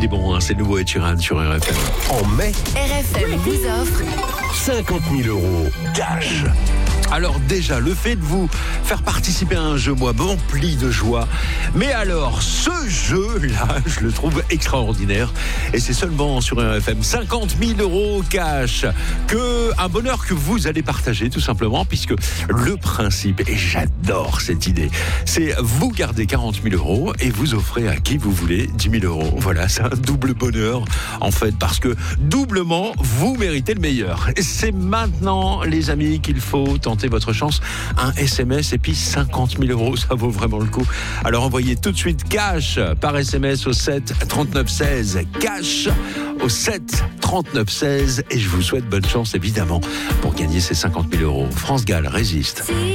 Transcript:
Il est bon, hein, c'est le nouveau Ed Sheeran sur RFM. En mai, RFM vous offre 50 000 € cash. Alors déjà, le fait de vous faire participer à un jeu, moi, m'emplit de joie. Mais alors, ce jeu-là, je le trouve extraordinaire. Et c'est seulement sur RFM 50 000 € cash. Un bonheur que vous allez partager, tout simplement, puisque le principe, et j'adore cette idée, c'est vous gardez 40 000 € et vous offrez à qui vous voulez 10 000 €. Voilà, c'est un double bonheur, en fait, parce que doublement, vous méritez le meilleur. Et c'est maintenant, les amis, qu'il faut tenter votre chance. Un SMS et puis 50 000 €, ça vaut vraiment le coup. Alors envoyez tout de suite cash par SMS au 7 39 16. Cash au 7 39 16 et je vous souhaite bonne chance évidemment pour gagner ces 50 000 €. France Gall résiste.